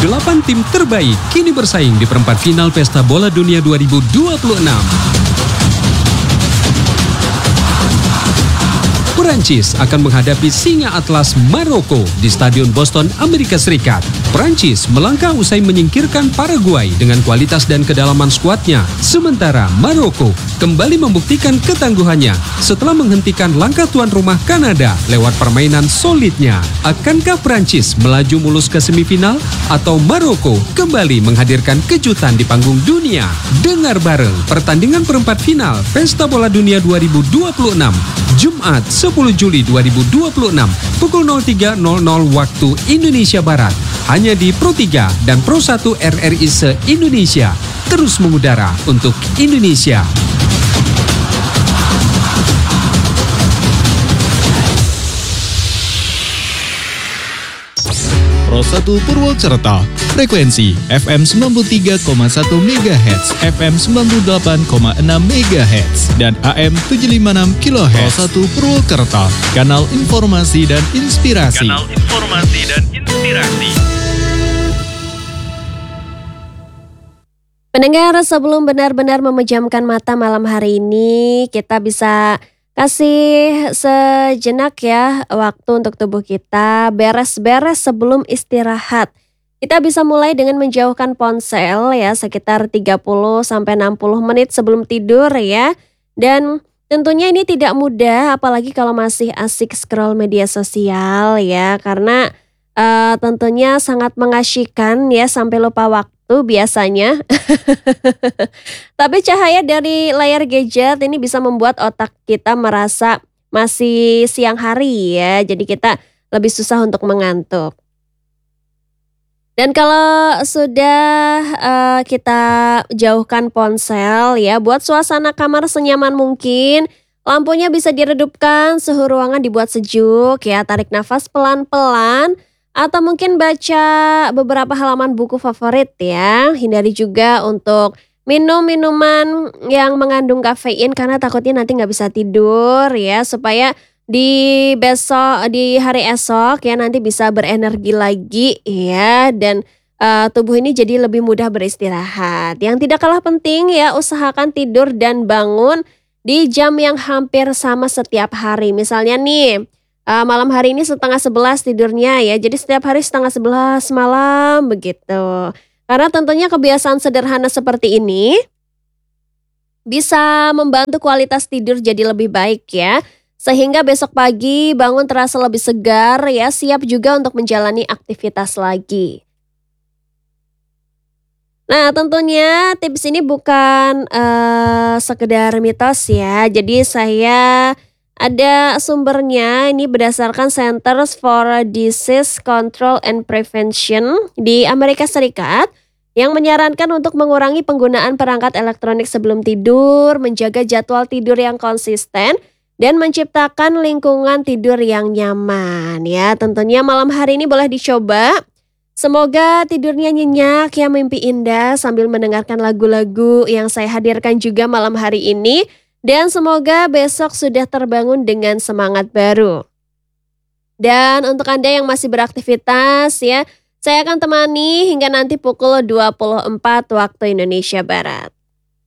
8 tim terbaik kini bersaing di perempat final Pesta Bola Dunia 2026. Perancis akan menghadapi Singa Atlas Maroko di Stadion Boston, Amerika Serikat. Perancis melangkah usai menyingkirkan Paraguay dengan kualitas dan kedalaman skuadnya. Sementara Maroko kembali membuktikan ketangguhannya setelah menghentikan langkah tuan rumah Kanada lewat permainan solidnya. Akankah Perancis melaju mulus ke semifinal atau Maroko kembali menghadirkan kejutan di panggung dunia? Dengar bareng pertandingan perempat final Pesta Bola Dunia 2026 Jumat 10 Juli 2026 pukul 03.00 waktu Indonesia Barat hanya di Pro 3 dan Pro 1 RRI se-Indonesia, terus mengudara untuk Indonesia. Pro 1 Purwokerto, frekuensi FM 93,1 MHz, FM 98,6 MHz, dan AM 756 kHz. Pro 1 Purwokerto, kanal informasi dan inspirasi. Pendengar, sebelum benar-benar memejamkan mata malam hari ini, kita bisa kasih sejenak ya waktu untuk tubuh kita beres-beres sebelum istirahat. Kita bisa mulai dengan menjauhkan ponsel ya sekitar 30-60 menit sebelum tidur ya. Dan tentunya ini tidak mudah apalagi kalau masih asik scroll media sosial ya. Karena tentunya sangat mengasyikkan ya sampai lupa waktu biasanya. Tapi cahaya dari layar gadget ini bisa membuat otak kita merasa masih siang hari ya. Jadi kita lebih susah untuk mengantuk. Dan kalau sudah kita jauhkan ponsel ya, buat suasana kamar senyaman mungkin. Lampunya bisa diredupkan, suhu ruangan dibuat sejuk ya, tarik nafas pelan-pelan. Atau mungkin baca beberapa halaman buku favorit ya. Hindari juga untuk minum minuman yang mengandung kafein karena takutnya nanti nggak bisa tidur ya. Supaya di hari esok ya nanti bisa berenergi lagi ya. Dan tubuh ini jadi lebih mudah beristirahat. Yang tidak kalah penting ya, usahakan tidur dan bangun di jam yang hampir sama setiap hari. Misalnya nih, malam hari ini 10:30 tidurnya ya. Jadi setiap hari 10:30 malam begitu. Karena tentunya kebiasaan sederhana seperti ini bisa membantu kualitas tidur jadi lebih baik ya. Sehingga besok pagi bangun terasa lebih segar ya, siap juga untuk menjalani aktivitas lagi. Nah tentunya tips ini bukan sekedar mitos ya. Jadi saya ada sumbernya, ini berdasarkan Centers for Disease Control and Prevention di Amerika Serikat yang menyarankan untuk mengurangi penggunaan perangkat elektronik sebelum tidur, menjaga jadwal tidur yang konsisten, dan menciptakan lingkungan tidur yang nyaman. Ya, tentunya malam hari ini boleh dicoba. Semoga tidurnya nyenyak ya, mimpi indah sambil mendengarkan lagu-lagu yang saya hadirkan juga malam hari ini. Dan semoga besok sudah terbangun dengan semangat baru. Dan untuk Anda yang masih beraktivitas ya, saya akan temani hingga nanti pukul 24 waktu Indonesia Barat.